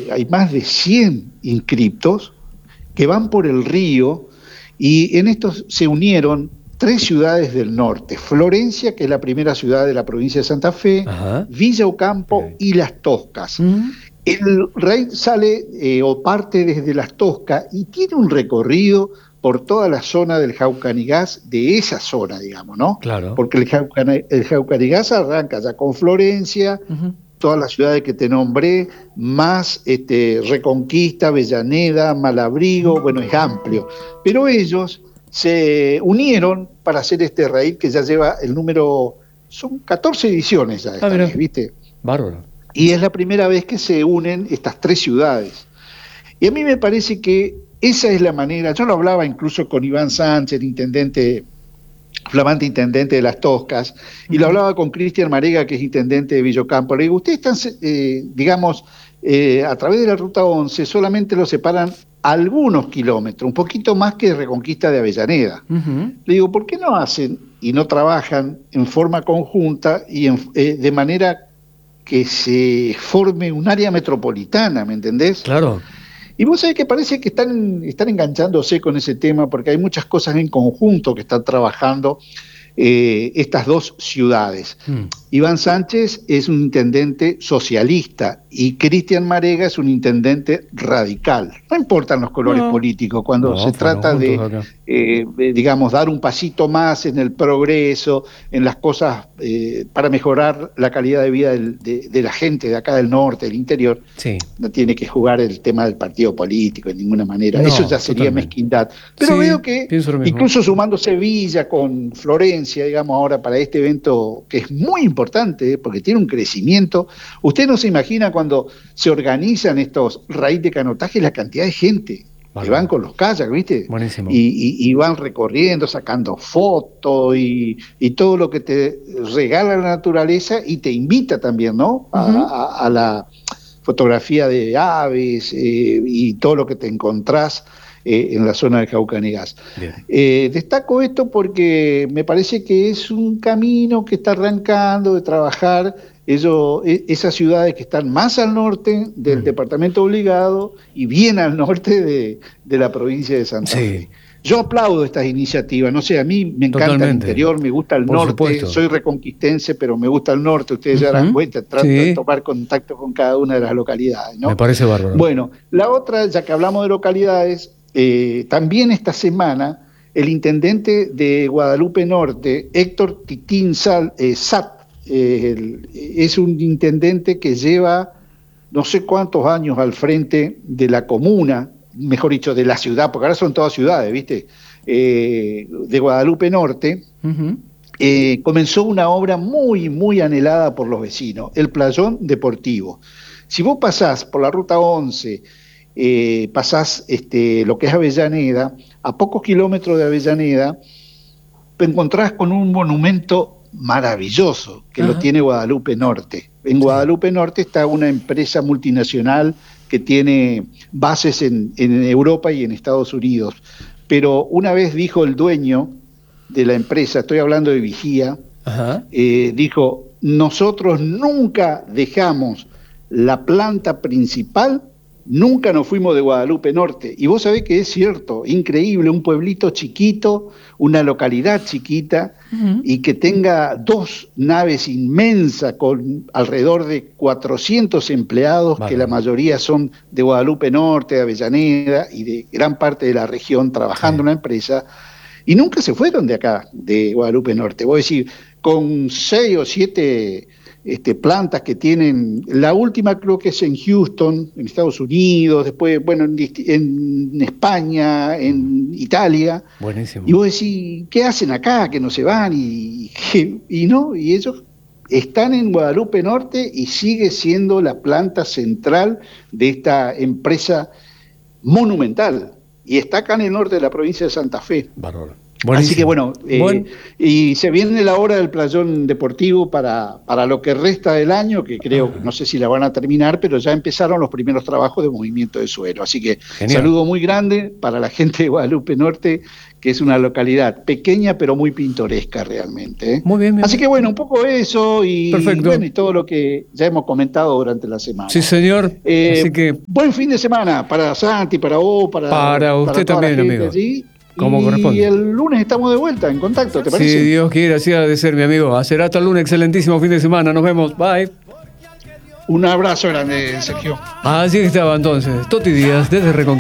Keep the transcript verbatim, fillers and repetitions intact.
eh, hay más de cien inscriptos que van por el río, y en estos se unieron tres ciudades del norte: Florencia, que es la primera ciudad de la provincia de Santa Fe, Ajá. Villa Ocampo Bien. y Las Toscas. Mm. El raid sale eh, o parte desde Las Toscas y tiene un recorrido por toda la zona del Jaucanigás, de esa zona, digamos, ¿no? Claro. Porque el, Jaucana, el Jaucanigás arranca ya con Florencia, Uh-huh. todas las ciudades que te nombré, más este, Reconquista, Avellaneda, Malabrigo, bueno, es amplio. Pero ellos se unieron para hacer este raid que ya lleva el número, son catorce ediciones ya esta Ah, mira. vez, ¿viste? Bárbaro. Y es la primera vez que se unen estas tres ciudades. Y a mí me parece que esa es la manera. Yo lo hablaba incluso con Iván Sánchez, intendente, flamante intendente de Las Toscas, y lo hablaba con Cristian Marega, que es intendente de Villa Ocampo. Le digo, ustedes están, eh, digamos, eh, a través de la Ruta once, solamente lo separan algunos kilómetros, un poquito más que Reconquista de Avellaneda. Uh-huh. Le digo, ¿por qué no hacen y no trabajan en forma conjunta y en, eh, de manera que se forme un área metropolitana, ¿me entendés? Claro. Y vos sabés que parece que están, están enganchándose con ese tema, porque hay muchas cosas en conjunto que están trabajando eh, estas dos ciudades. Mm. Iván Sánchez es un intendente socialista y Cristian Marega es un intendente radical. No importan los colores No. políticos cuando No, se fueron trata de, juntos acá. eh, de, digamos, dar un pasito más en el progreso, en las cosas eh, para mejorar la calidad de vida del, de, de la gente de acá del norte, del interior. Sí. No tiene que jugar el tema del partido político de ninguna manera. No, Eso ya sería totalmente. mezquindad. Pero Sí, veo que pienso lo mismo. incluso sumando Sevilla con Florencia, digamos, ahora para este evento que es muy importante, ¿eh? Porque tiene un crecimiento. Usted no se imagina cuando se organizan estos raids de canotaje la cantidad de gente Vale. que van con los kayaks, ¿viste? Buenísimo. Y, y, y van recorriendo, sacando fotos y, y todo lo que te regala la naturaleza y te invita también, ¿no? A, Uh-huh. a, a la fotografía de aves eh, y todo lo que te encontrás eh, en la zona del Jaucanigás. Eh, destaco esto porque me parece que es un camino que está arrancando de trabajar ellos, esas ciudades que están más al norte del mm. departamento obligado y bien al norte de, de la provincia de Santa sí. Fe. Yo aplaudo estas iniciativas, no sé, a mí me encanta Totalmente. El interior, me gusta el Por norte, supuesto. Soy reconquistense, pero me gusta el norte, ustedes uh-huh. ya darán cuenta, trato sí. de tomar contacto con cada una de las localidades, ¿no? Me parece bárbaro. Bueno, la otra, ya que hablamos de localidades, eh, también esta semana el intendente de Guadalupe Norte, Héctor Titín Sal, eh, Sat, eh, el, es un intendente que lleva no sé cuántos años al frente de la comuna, mejor dicho, de la ciudad, porque ahora son todas ciudades, ¿viste? Eh, de Guadalupe Norte, uh-huh. eh, comenzó una obra muy, muy anhelada por los vecinos, el playón deportivo. Si vos pasás por la Ruta once, eh, pasás este, lo que es Avellaneda, a pocos kilómetros de Avellaneda, te encontrás con un monumento maravilloso que uh-huh. lo tiene Guadalupe Norte. En Guadalupe Norte está una empresa multinacional que tiene bases en, en Europa y en Estados Unidos. Pero una vez dijo el dueño de la empresa, estoy hablando de Vigía, uh-huh. eh, dijo, nosotros nunca dejamos la planta principal, nunca nos fuimos de Guadalupe Norte. Y vos sabés que es cierto, increíble, un pueblito chiquito, una localidad chiquita, uh-huh. y que tenga dos naves inmensas con alrededor de cuatrocientos empleados, vale. Que la mayoría son de Guadalupe Norte, de Avellaneda y de gran parte de la región trabajando sí. en la empresa, y nunca se fueron de acá, de Guadalupe Norte. Voy a decir, con seis o siete Este, plantas que tienen, la última creo que es en Houston, en Estados Unidos, después, bueno, en, en España, en Italia. Buenísimo. Y vos decís, ¿qué hacen acá? Que no se van, y, y, y no, y ellos están en Guadalupe Norte y sigue siendo la planta central de esta empresa monumental. Y está acá en el norte de la provincia de Santa Fe. Bárbaro. Así que bueno, eh, bueno, y se viene la hora del playón deportivo para, para lo que resta del año, que creo, no sé si la van a terminar, pero ya empezaron los primeros trabajos de movimiento de suelo. Así que genial. Saludo muy grande para la gente de Guadalupe Norte, que es una localidad pequeña pero muy pintoresca realmente, ¿eh? Muy bien, bien. Así que bueno, un poco eso y, Perfecto. bueno, y todo lo que ya hemos comentado durante la semana. Sí, señor. Eh, Así que buen fin de semana para Santi, para vos, para, para usted para toda la también, gente amigo. allí. Como y corresponde. el lunes estamos de vuelta en contacto, ¿te parece? Si Dios quiere, así ha de ser, mi amigo. Será hasta el lunes, excelentísimo fin de semana. Nos vemos. Bye. Un abrazo grande, Sergio. Así estaba entonces. Toti Díaz, desde Reconquista.